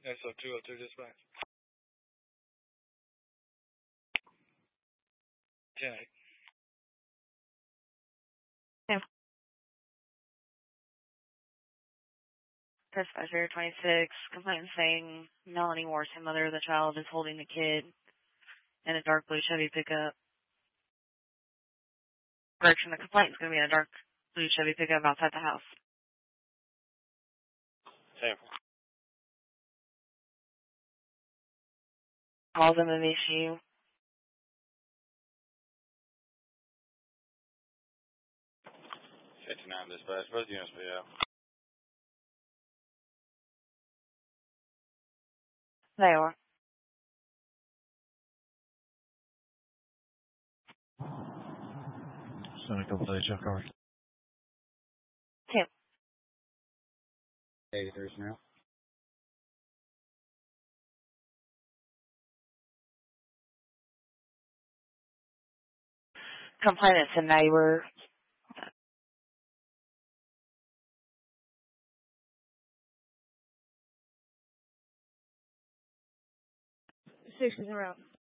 SO 202 dispatch. 10. Dispatcher 26, complaint saying Melanie Morrison, mother of the child, is holding the kid in a dark blue Chevy pickup. Correction, the complaint is going to be in a dark blue Chevy pickup outside the house. Sample. Calls them an issue. 59 dispatch. Both units be out. They are. Send a couple days, check cars. 2. 83 now. Complainant's a neighbor. 6 is around.